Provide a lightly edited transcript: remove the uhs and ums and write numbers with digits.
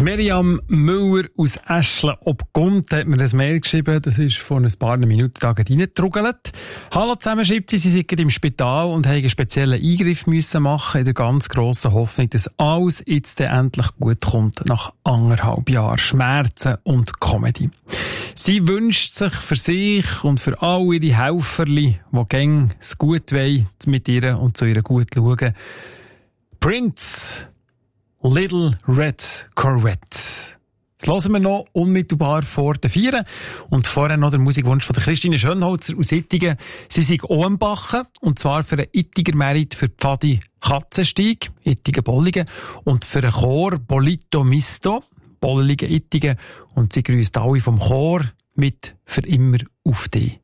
Miriam Müller aus Eschle ob Gund hat mir ein Mail geschrieben, das ist vor ein paar Minuten reingetrugelt. Hallo zusammen, schreibt sie sind im Spital und haben einen speziellen Eingriff müssen machen, in der ganz grossen Hoffnung, dass alles jetzt endlich gut kommt, nach 1,5 Jahren Schmerzen und Comedy. Sie wünscht sich für sich und für all ihre Helferli, die gäng es gut wollen, mit ihr und zu ihr gut schauen. Prince, Little Red Corvette. Das hören wir noch unmittelbar vor den 4. Und vorher noch der Musikwunsch von der Christine Schönholzer aus Ittigen. Sie sind Ohrenbachen, und zwar für einen Ittiger Merit für Pfadi Katzenstieg, Ittigen-Bolligen, und für einen Chor Bolito Misto, Bolligen Ittigen. Und sie grüßt alle vom Chor mit «Für immer auf dich».